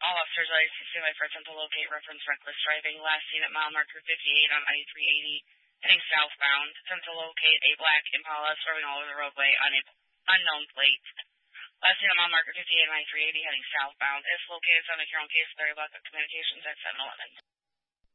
All officers are standby for attempt to locate reference reckless driving. Last seen at mile marker 58 on I-380, heading southbound. Attempt to locate a black Impala swerving all over the roadway on an unknown plate. Last seen at mile marker 58 on I-380, heading southbound. If located, send a Carroll case, Larry Buck Communications at 711.